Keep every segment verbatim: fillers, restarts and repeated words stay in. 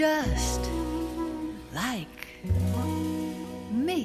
Just like me.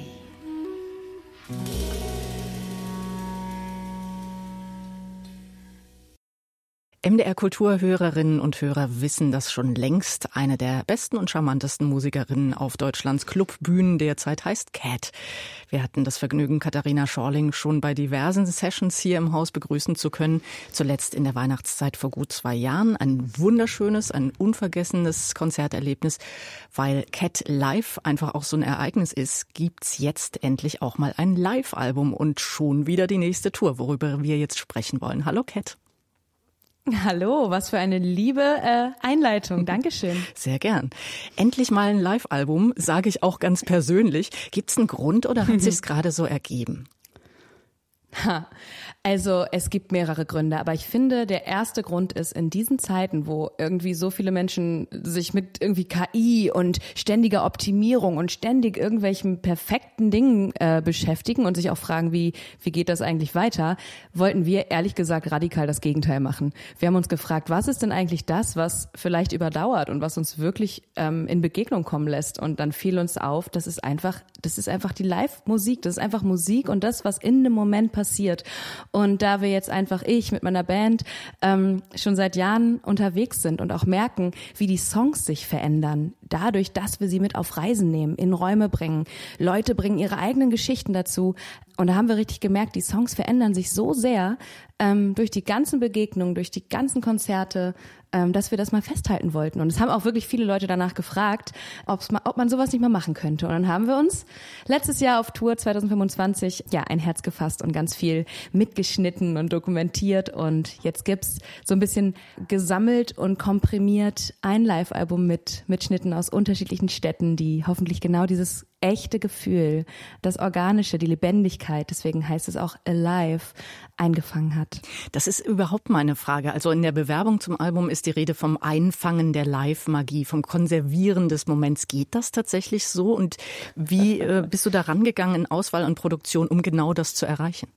M D R-Kulturhörerinnen und Hörer wissen das schon längst. Eine der besten und charmantesten Musikerinnen auf Deutschlands Clubbühnen derzeit heißt Cat. Wir hatten das Vergnügen, Katharina Schorling schon bei diversen Sessions hier im Haus begrüßen zu können. Zuletzt in der Weihnachtszeit vor gut zwei Jahren. Ein wunderschönes, ein unvergessenes Konzerterlebnis. Weil Cat live einfach auch so ein Ereignis ist, gibt's jetzt endlich auch mal ein Live-Album und schon wieder die nächste Tour, worüber wir jetzt sprechen wollen. Hallo Cat. Hallo, was für eine liebe äh, Einleitung. Dankeschön. Sehr gern. Endlich mal ein Live-Album, sage ich auch ganz persönlich. Gibt's einen Grund oder hat sich's gerade so ergeben? Ha. Also es gibt mehrere Gründe, aber ich finde, der erste Grund ist, in diesen Zeiten, wo irgendwie so viele Menschen sich mit irgendwie K I und ständiger Optimierung und ständig irgendwelchen perfekten Dingen äh, beschäftigen und sich auch fragen, wie wie geht das eigentlich weiter, wollten wir ehrlich gesagt radikal das Gegenteil machen. Wir haben uns gefragt, was ist denn eigentlich das, was vielleicht überdauert und was uns wirklich ähm, in Begegnung kommen lässt? Und dann fiel uns auf, das ist einfach, das ist einfach die Live-Musik, das ist einfach Musik und das, was in dem Moment passiert. Und da wir jetzt einfach, ich mit meiner Band, ähm, schon seit Jahren unterwegs sind und auch merken, wie die Songs sich verändern, dadurch, dass wir sie mit auf Reisen nehmen, in Räume bringen. Leute bringen ihre eigenen Geschichten dazu. Und da haben wir richtig gemerkt, die Songs verändern sich so sehr ähm, durch die ganzen Begegnungen, durch die ganzen Konzerte, ähm, dass wir das mal festhalten wollten. Und es haben auch wirklich viele Leute danach gefragt, ob's mal, ob man sowas nicht mal machen könnte. Und dann haben wir uns letztes Jahr auf Tour zwanzig fünfundzwanzig ja ein Herz gefasst und ganz viel mitgeschnitten und dokumentiert. Und jetzt gibt's so ein bisschen gesammelt und komprimiert ein Live-Album mit Mitschnitten aus unterschiedlichen Städten, die hoffentlich genau dieses echte Gefühl, das Organische, die Lebendigkeit, deswegen heißt es auch Alive, eingefangen hat. Das ist überhaupt meine Frage. Also in der Bewerbung zum Album ist die Rede vom Einfangen der Live-Magie, vom Konservieren des Moments. Geht das tatsächlich so? Und wie äh, bist du da rangegangen in Auswahl und Produktion, um genau das zu erreichen?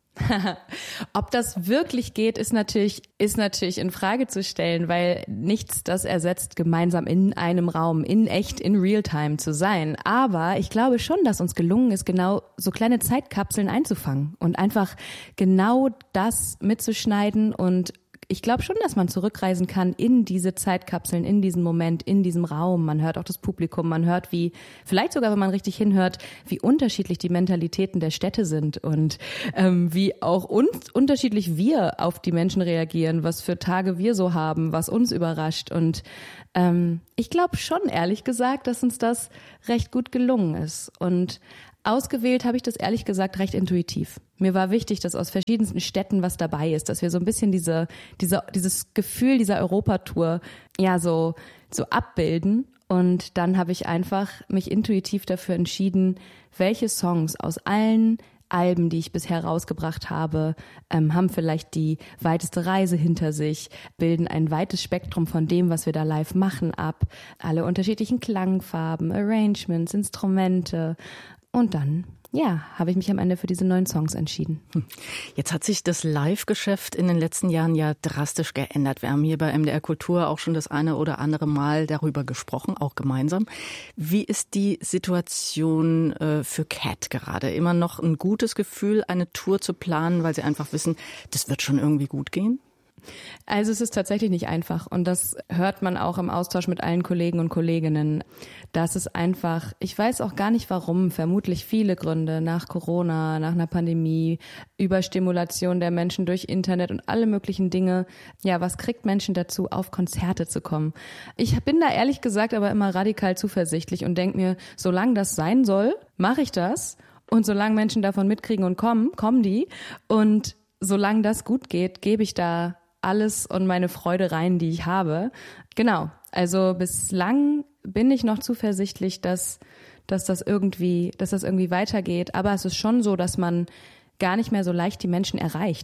Ob das wirklich geht, ist natürlich, ist natürlich in Frage zu stellen, weil nichts das ersetzt, gemeinsam in einem Raum, in echt, in Realtime zu sein. Aber ich glaube schon, dass uns gelungen ist, genau so kleine Zeitkapseln einzufangen und einfach genau das mitzuschneiden. Und ich glaube schon, dass man zurückreisen kann in diese Zeitkapseln, in diesen Moment, in diesem Raum. Man hört auch das Publikum, man hört, wie, vielleicht sogar, wenn man richtig hinhört, wie unterschiedlich die Mentalitäten der Städte sind und ähm, wie auch uns, unterschiedlich wir auf die Menschen reagieren, was für Tage wir so haben, was uns überrascht. Und ähm, ich glaube schon, ehrlich gesagt, dass uns das recht gut gelungen ist. Und ausgewählt habe ich das ehrlich gesagt recht intuitiv. Mir war wichtig, dass aus verschiedensten Städten was dabei ist, dass wir so ein bisschen diese, diese, dieses Gefühl dieser Europatour ja so, so abbilden. Und dann habe ich einfach mich intuitiv dafür entschieden, welche Songs aus allen Alben, die ich bisher rausgebracht habe, ähm, haben vielleicht die weiteste Reise hinter sich, bilden ein weites Spektrum von dem, was wir da live machen, ab. Alle unterschiedlichen Klangfarben, Arrangements, Instrumente. Und dann, ja, habe ich mich am Ende für diese neuen Songs entschieden. Jetzt hat sich das Live-Geschäft in den letzten Jahren ja drastisch geändert. Wir haben hier bei M D R Kultur auch schon das eine oder andere Mal darüber gesprochen, auch gemeinsam. Wie ist die Situation äh, für Cat gerade? Immer noch ein gutes Gefühl, eine Tour zu planen, weil Sie einfach wissen, das wird schon irgendwie gut gehen? Also es ist tatsächlich nicht einfach und das hört man auch im Austausch mit allen Kollegen und Kolleginnen. Das ist einfach, ich weiß auch gar nicht warum, vermutlich viele Gründe nach Corona, nach einer Pandemie, Überstimulation der Menschen durch Internet und alle möglichen Dinge. Ja, was kriegt Menschen dazu, auf Konzerte zu kommen? Ich bin da ehrlich gesagt aber immer radikal zuversichtlich und denke mir, solange das sein soll, mache ich das und solange Menschen davon mitkriegen und kommen, kommen die und solange das gut geht, gebe ich da alles und meine Freude rein, die ich habe. Genau, also bislang bin ich noch zuversichtlich, dass, dass das irgendwie, dass das irgendwie weitergeht. Aber es ist schon so, dass man gar nicht mehr so leicht die Menschen erreicht.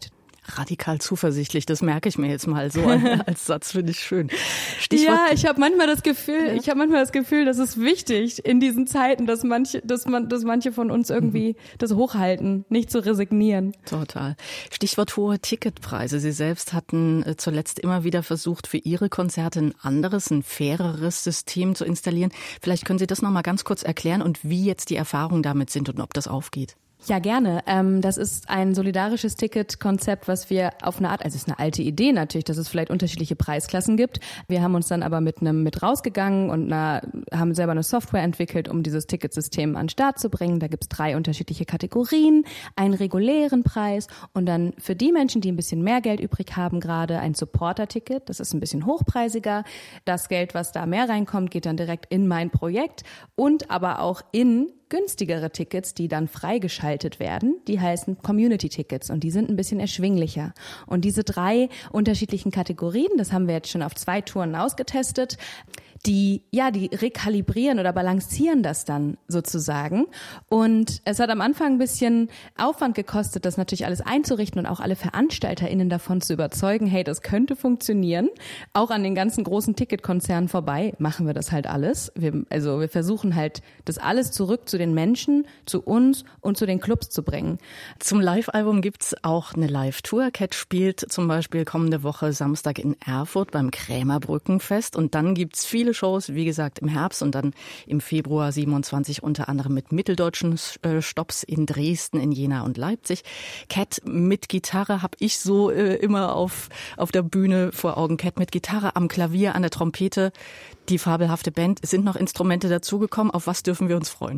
Radikal zuversichtlich, das merke ich mir jetzt mal so als Satz, finde ich schön. Stichwort. Ja, ich habe manchmal das Gefühl, ja. ich habe manchmal das Gefühl, das ist wichtig in diesen Zeiten, dass manche, dass man, dass manche von uns irgendwie mhm. das hochhalten, nicht zu resignieren. Total. Stichwort hohe Ticketpreise. Sie selbst hatten zuletzt immer wieder versucht, für Ihre Konzerte ein anderes, ein faireres System zu installieren. Vielleicht können Sie das noch mal ganz kurz erklären und wie jetzt die Erfahrungen damit sind und ob das aufgeht. Ja, gerne. Ähm, das ist ein solidarisches Ticketkonzept, was wir auf eine Art, also es ist eine alte Idee natürlich, dass es vielleicht unterschiedliche Preisklassen gibt. Wir haben uns dann aber mit einem mit rausgegangen und eine, haben selber eine Software entwickelt, um dieses Ticketsystem an den Start zu bringen. Da gibt's drei unterschiedliche Kategorien, einen regulären Preis und dann für die Menschen, die ein bisschen mehr Geld übrig haben, gerade ein Supporter-Ticket. Das ist ein bisschen hochpreisiger. Das Geld, was da mehr reinkommt, geht dann direkt in mein Projekt und aber auch in günstigere Tickets, die dann freigeschaltet werden, die heißen Community-Tickets und die sind ein bisschen erschwinglicher. Und diese drei unterschiedlichen Kategorien, das haben wir jetzt schon auf zwei Touren ausgetestet, die, ja, die rekalibrieren oder balancieren das dann sozusagen. Und es hat am Anfang ein bisschen Aufwand gekostet, das natürlich alles einzurichten und auch alle VeranstalterInnen davon zu überzeugen, hey, das könnte funktionieren. Auch an den ganzen großen Ticketkonzernen vorbei machen wir das halt alles. Wir, also wir versuchen halt, das alles zurück zu den Menschen, zu uns und zu den Clubs zu bringen. Zum Live-Album gibt's auch eine Live-Tour. Cat spielt zum Beispiel kommende Woche Samstag in Erfurt beim Krämerbrückenfest und dann gibt's viele Shows, wie gesagt, im Herbst und dann im Februar siebenundzwanzig unter anderem mit mitteldeutschen Stopps in Dresden, in Jena und Leipzig. Cat mit Gitarre habe ich so äh, immer auf, auf der Bühne vor Augen. Cat mit Gitarre am Klavier, an der Trompete, die fabelhafte Band. Sind noch Instrumente dazugekommen? Auf was dürfen wir uns freuen?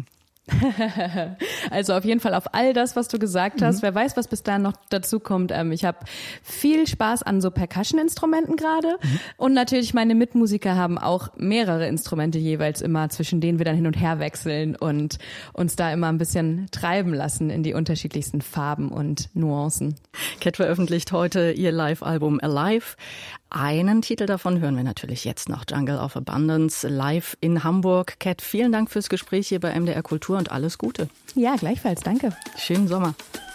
Also auf jeden Fall auf all das, was du gesagt hast. Mhm. Wer weiß, was bis dahin noch dazu kommt. Ähm, ich habe viel Spaß an so Percussion-Instrumenten gerade. Mhm. Und natürlich meine Mitmusiker haben auch mehrere Instrumente jeweils immer, zwischen denen wir dann hin und her wechseln und uns da immer ein bisschen treiben lassen in die unterschiedlichsten Farben und Nuancen. Cat veröffentlicht heute ihr Live-Album Alive. Einen Titel davon hören wir natürlich jetzt noch, Jungle of Abundance, live in Hamburg. Cat, vielen Dank fürs Gespräch hier bei M D R Kultur und alles Gute. Ja, gleichfalls, danke. Schönen Sommer.